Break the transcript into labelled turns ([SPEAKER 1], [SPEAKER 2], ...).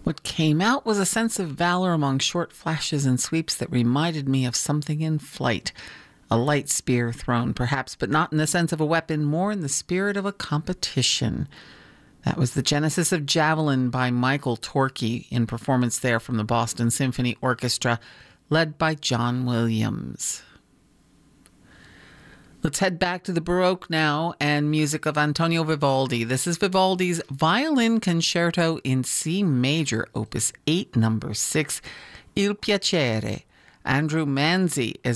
[SPEAKER 1] What came out was a sense of valor among short flashes and sweeps that reminded me of something in flight. A light spear thrown, perhaps, but not in the sense of a weapon, more in the spirit of a competition. That was the genesis of Javelin by Michael Torkey, in performance there from the Boston Symphony Orchestra, led by John Williams. Let's head back to the Baroque now and music of Antonio Vivaldi. This is Vivaldi's Violin Concerto in C major, Opus 8, number 6, Il Piacere. Andrew Manzi is